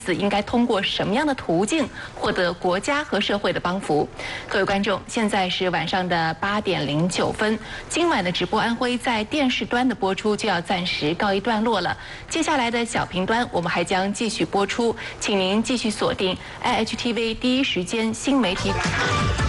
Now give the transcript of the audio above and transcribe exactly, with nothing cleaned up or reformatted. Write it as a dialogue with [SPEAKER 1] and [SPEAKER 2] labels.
[SPEAKER 1] 应该通过什么样的途径获得国家和社会的帮扶？各位观众，现在是晚上的八点零九分，今晚的直播安徽在电视端的播出就要暂时告一段落了。接下来的小频端我们还将继续播出，请您继续锁定 I H T V 第一时间新媒体。